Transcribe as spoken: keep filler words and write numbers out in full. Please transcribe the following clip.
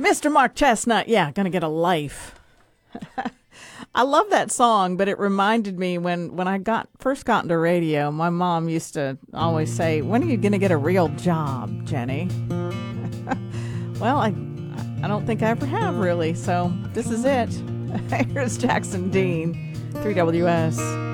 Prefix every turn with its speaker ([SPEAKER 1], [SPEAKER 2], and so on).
[SPEAKER 1] Mister Mark Chestnut, yeah, gonna get a life. I love that song, but it reminded me when, when I got first got into radio, my mom used to always say, "When are you gonna get a real job, Jenny?" Well, I I don't think I ever have really, so this is it. Here's Jackson Dean, three W S.